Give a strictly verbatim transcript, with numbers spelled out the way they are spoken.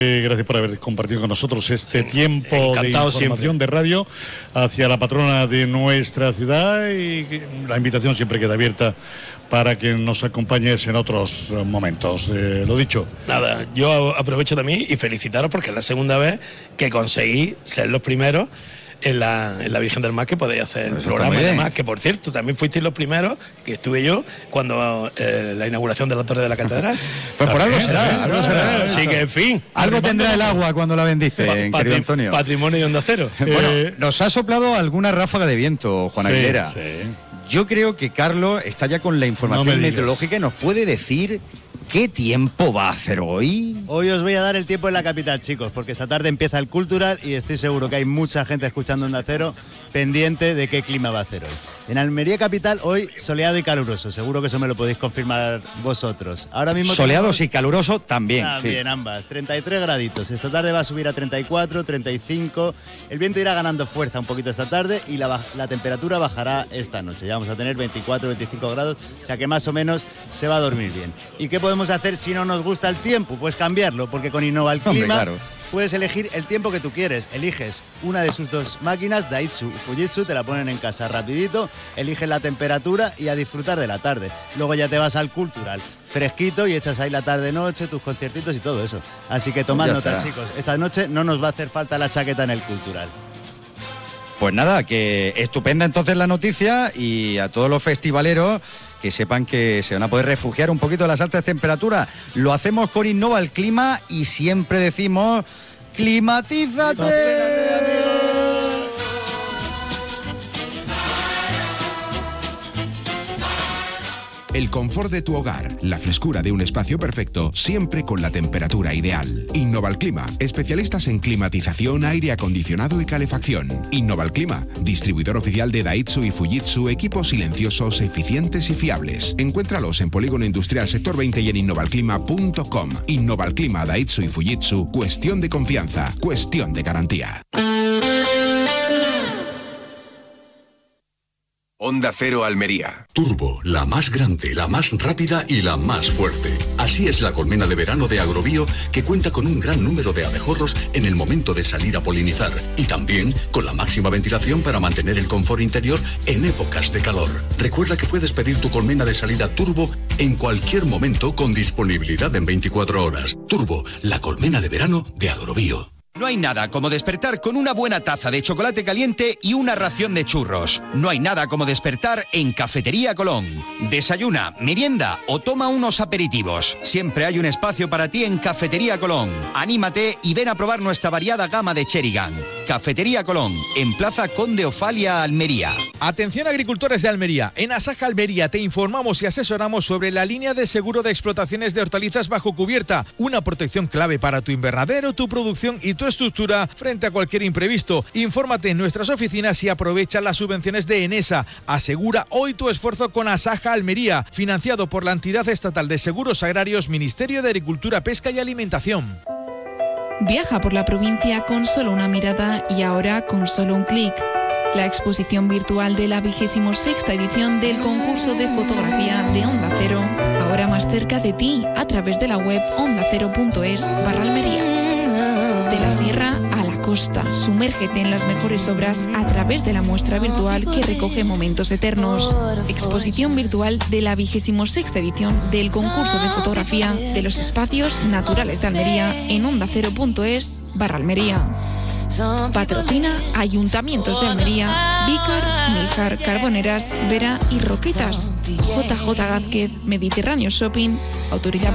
Gracias por haber compartido con nosotros este tiempo Encantado de información siempre. de radio hacia la patrona de nuestra ciudad, y la invitación siempre queda abierta para que nos acompañes en otros momentos. Eh, lo dicho. Nada, yo aprovecho también y felicitaros porque es la segunda vez que conseguí ser los primeros en la, en la Virgen del Mar que podéis hacer el programa y demás, que por cierto también fuisteis los primeros que estuve yo cuando eh, la inauguración de la Torre de la Catedral. Pues por algo será, algo será. Así que en fin. Algo tendrá el agua cuando la bendice, pa patri querido Antonio. Patrimonio de Onda Cero. Bueno, eh, nos ha soplado alguna ráfaga de viento, Juan sí, Aguilera. Sí. Yo creo que Carlos está ya con la información no meteorológica y nos puede decir qué tiempo va a hacer hoy. Hoy os voy a dar el tiempo en la capital, chicos, porque esta tarde empieza el Cultural y estoy seguro que hay mucha gente escuchando Onda Cero pendiente de qué clima va a hacer hoy. En Almería capital hoy soleado y caluroso, seguro que eso me lo podéis confirmar vosotros. Ahora mismo soleados tenemos... y caluroso también. También, sí. ambas, treinta y tres graditos. Esta tarde va a subir a treinta y cuatro, treinta y cinco. El viento irá ganando fuerza un poquito esta tarde y la, la temperatura bajará esta noche. Ya vamos a tener veinticuatro, veinticinco grados, o sea que más o menos se va a dormir bien. ¿Y qué podemos hacer si no nos gusta el tiempo? Pues cambiarlo, porque con Innova el Clima Hombre, claro. puedes elegir el tiempo que tú quieres. Eliges una de sus dos máquinas, Daitsu o Fujitsu, te la ponen en casa rapidito, eliges la temperatura y a disfrutar de la tarde. Luego ya te vas al Cultural, fresquito, y echas ahí la tarde-noche, tus conciertitos y todo eso. Así que tomad nota, chicos. Esta noche no nos va a hacer falta la chaqueta en el Cultural. Pues nada, que estupenda entonces la noticia, y a todos los festivaleros que sepan que se van a poder refugiar un poquito de las altas temperaturas. Lo hacemos con Innova el Clima y siempre decimos ¡climatízate! El confort de tu hogar, la frescura de un espacio perfecto, siempre con la temperatura ideal. Innova el Clima, especialistas en climatización, aire acondicionado y calefacción. Innova el Clima, distribuidor oficial de Daitsu y Fujitsu, equipos silenciosos, eficientes y fiables. Encuéntralos en Polígono Industrial Sector veinte y en innova el clima punto com. Innova el Clima, Daitsu y Fujitsu, cuestión de confianza, cuestión de garantía. Onda Cero Almería. Turbo, la más grande, la más rápida y la más fuerte. Así es la colmena de verano de Agrobio, que cuenta con un gran número de abejorros en el momento de salir a polinizar, y también con la máxima ventilación para mantener el confort interior en épocas de calor. Recuerda que puedes pedir tu colmena de salida Turbo en cualquier momento con disponibilidad en veinticuatro horas. Turbo, la colmena de verano de Agrobio. No hay nada como despertar con una buena taza de chocolate caliente y una ración de churros. No hay nada como despertar en Cafetería Colón. Desayuna, merienda o toma unos aperitivos. Siempre hay un espacio para ti en Cafetería Colón. Anímate y ven a probar nuestra variada gama de Cherigan. Cafetería Colón, en Plaza Conde Ofalia, Almería. Atención agricultores de Almería. En Asaja Almería te informamos y asesoramos sobre la línea de seguro de explotaciones de hortalizas bajo cubierta. Una protección clave para tu invernadero, tu producción y tu estructura frente a cualquier imprevisto. Infórmate en nuestras oficinas y aprovecha las subvenciones de Enesa. Asegura hoy tu esfuerzo con Asaja Almería, financiado por la entidad estatal de seguros agrarios, Ministerio de Agricultura, Pesca y Alimentación. Viaja por la provincia con solo una mirada y ahora con solo un clic. La exposición virtual de la vigésimo sexta edición del concurso de fotografía de Onda Cero, ahora más cerca de ti a través de la web onda cero punto es barra Almería. De la sierra a la costa, sumérgete en las mejores obras a través de la muestra virtual que recoge momentos eternos. Exposición virtual de la vigésimo sexta edición del concurso de fotografía de los espacios naturales de Almería en onda cero punto es barra Almería. Patrocina Ayuntamientos de Almería, Vícar, Níjar, Carboneras, Vera y Roquetas. J J Gázquez, Mediterráneo Shopping, autoridad